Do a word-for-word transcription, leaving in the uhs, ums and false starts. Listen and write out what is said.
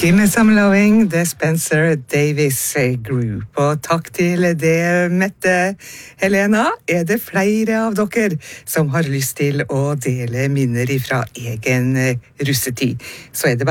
Give me some loving, The Spencer Davis Group. Og takk til det, Mette. Helena, er det flere av dere som har lyst til å dele minner ifra egen russetid, så er det bare